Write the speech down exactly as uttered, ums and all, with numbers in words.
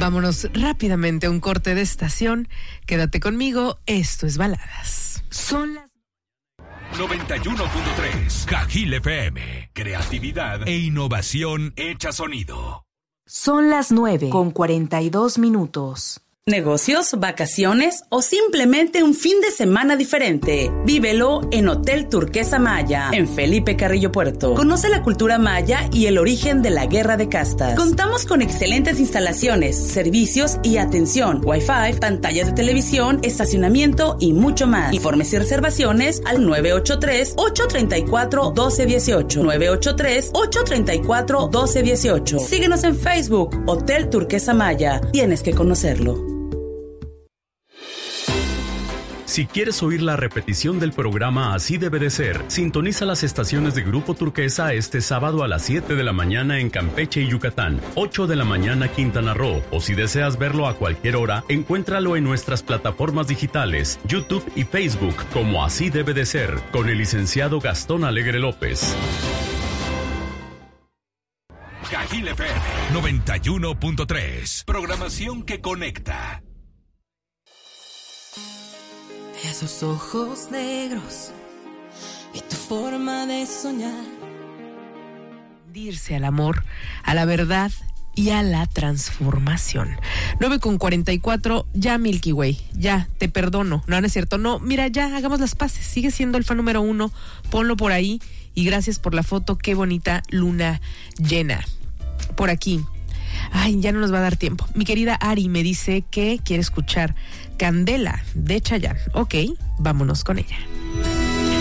Vámonos rápidamente a un corte de estación. Quédate conmigo, esto es Baladas. Son las noventa y uno punto tres Cajil F M. Creatividad e innovación hecha sonido. Son las nueve con cuarenta y dos minutos. Negocios, vacaciones o simplemente un fin de semana diferente. Vívelo en Hotel Turquesa Maya, en Felipe Carrillo Puerto. Conoce la cultura maya y el origen de la guerra de castas. Contamos con excelentes instalaciones, servicios y atención, Wi-Fi, pantallas de televisión, estacionamiento y mucho más. Informes y reservaciones al nueve ocho tres, ocho tres cuatro, uno dos uno ocho. nueve ocho tres, ocho tres cuatro, uno dos uno ocho. Síguenos en Facebook, Hotel Turquesa Maya. Tienes que conocerlo. Si quieres oír la repetición del programa Así Debe de Ser, sintoniza las estaciones de Grupo Turquesa este sábado a las siete de la mañana en Campeche y Yucatán, ocho de la mañana Quintana Roo, o si deseas verlo a cualquier hora, encuéntralo en nuestras plataformas digitales, YouTube y Facebook, como Así Debe de Ser, con el licenciado Gastón Alegre López. Cajil F M noventa y uno punto tres. Programación que conecta. Esos ojos negros y tu forma de soñar. Dirse al amor, a la verdad y a la transformación. nueve con cuarenta y cuatro, ya Milky Way, ya, te perdono. No, no es cierto, no, mira, ya hagamos las paces. Sigue siendo el fan número uno, ponlo por ahí. Y gracias por la foto, qué bonita luna llena. Por aquí. Ay, ya no nos va a dar tiempo. Mi querida Ari me dice que quiere escuchar Candela de Chayanne. Ok, vámonos con ella.